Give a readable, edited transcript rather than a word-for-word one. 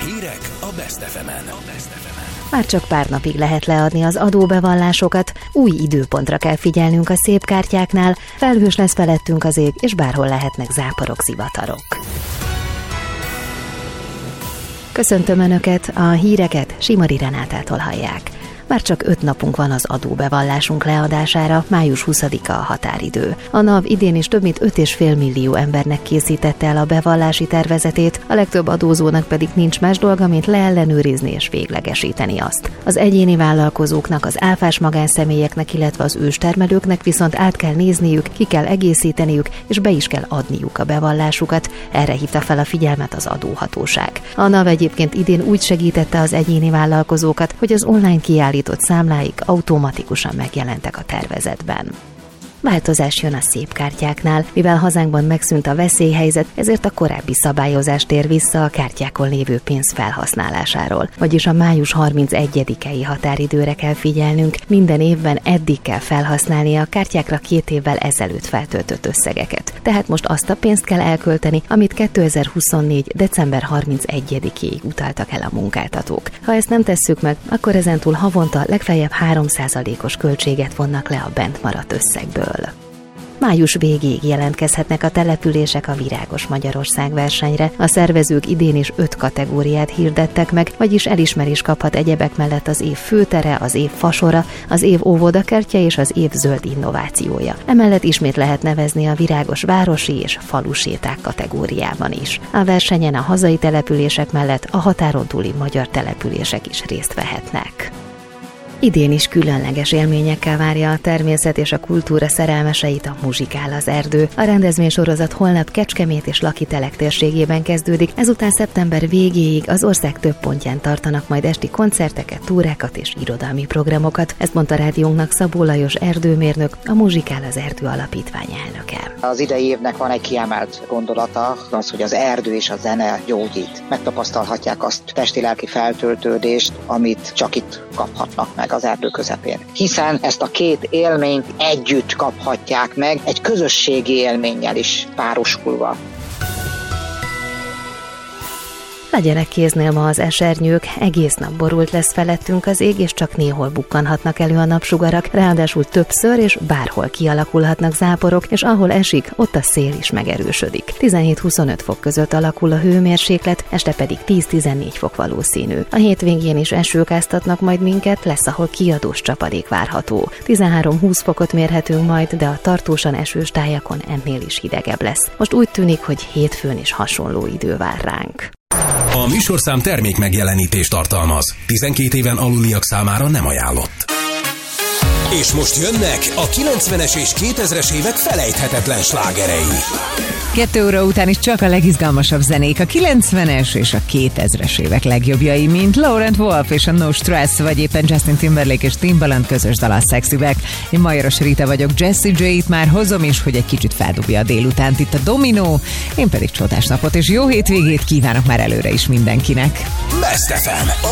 Hírek a Best FM-en. Már csak pár napig lehet leadni az adóbevallásokat, új időpontra kell figyelnünk a szép kártyáknál, felhős lesz felettünk az ég, és bárhol lehetnek záporok, zivatarok. Köszöntöm Önöket, a híreket Simari Renátától hallják. Már csak 5 napunk van az adóbevallásunk leadására, május 20-a a határidő. A NAV idén is több mint 5,5 millió embernek készítette el a bevallási tervezetét, a legtöbb adózónak pedig nincs más dolga, mint leellenőrizni és véglegesíteni azt. Az egyéni vállalkozóknak, az áfás magánszemélyeknek, illetve az őstermelőknek viszont át kell nézniük, ki kell egészíteniük, és be is kell adniuk a bevallásukat, erre hívta fel a figyelmet az adóhatóság. A NAV egyébként idén úgy segítette az egyéni vállalkozókat, hogy az online kiállított számláik automatikusan megjelentek a tervezetben. Változás jön a szép kártyáknál. Mivel hazánkban megszűnt a veszélyhelyzet, ezért a korábbi szabályozás tér vissza a kártyákon lévő pénz felhasználásáról. Vagyis a május 31-i határidőre kell figyelnünk, minden évben eddig kell felhasználni a kártyákra 2 évvel ezelőtt feltöltött összegeket. Tehát most azt a pénzt kell elkölteni, amit 2024. december 31-ig utaltak el a munkáltatók. Ha ezt nem tesszük meg, akkor ezentúl havonta legfeljebb 3%-os költséget vonnak le a bent maradt összegből. Május végéig jelentkezhetnek a települések a Virágos Magyarország versenyre. A szervezők idén is 5 kategóriát hirdettek meg, vagyis elismerés kaphat egyebek mellett az év főtere, az év fasora, az év óvodakertje és az év zöld innovációja. Emellett ismét lehet nevezni a virágos városi és faluséták kategóriában is. A versenyen a hazai települések mellett a határon túli magyar települések is részt vehetnek. Idén is különleges élményekkel várja a természet és a kultúra szerelmeseit a Muzsikál az erdő. A rendezvénysorozat holnap Kecskemét és Lakitelek térségében kezdődik, ezután szeptember végéig az ország több pontján tartanak majd esti koncerteket, túrákat és irodalmi programokat. Ezt mondta rádiónknak Szabó Lajos erdőmérnök, a Muzsikál az erdő alapítvány elnöke. Az idei évnek van egy kiemelt gondolata, az, hogy az erdő és a zene gyógyít. Megtapasztalhatják azt testi-lelki feltöltődést, amit csak itt kaphatnak meg az erdő közepén. Hiszen ezt a 2 élményt együtt kaphatják meg, egy közösségi élménnyel is párosulva. Legyenek kéznél ma az esernyők, egész nap borult lesz felettünk az ég, és csak néhol bukkanhatnak elő a napsugarak, ráadásul többször és bárhol kialakulhatnak záporok, és ahol esik, ott a szél is megerősödik. 17-25 fok között alakul a hőmérséklet, este pedig 10-14 fok valószínű. A hétvégén is esők áztatnak majd minket, lesz, ahol kiadós csapadék várható. 13-20 fokot mérhetünk majd, de a tartósan esős tájakon ennél is hidegebb lesz. Most úgy tűnik, hogy hétfőn is hasonló idő vár ránk. A műsorszám termék megjelenítést tartalmaz. 12 éven aluliak számára nem ajánlott. És most jönnek a 90-es és 2000-es évek felejthetetlen slágerei. 2 óra után is csak a legizgalmasabb zenék, a 90-es és a 2000-es évek legjobbjai, mint Laurent Wolf és a No Stress, vagy éppen Justin Timberlake és Timbaland közös dal a Szexibek. Én Majoros Rita vagyok, Jessie J-t már hozom is, hogy egy kicsit feldobja a délutánt itt a Dominó, én pedig csodás napot és jó hétvégét kívánok már előre is mindenkinek. Best FM, a